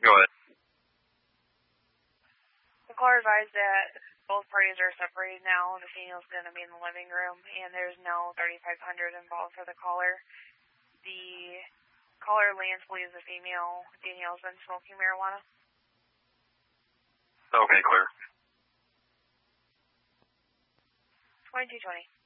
Go ahead. The caller advised that both parties are separated now. The female's going to be in the living room, and there's no 3500 involved for the caller. The caller, Lance, believes the female, Danielle's been smoking marijuana. Okay, clear. 2220.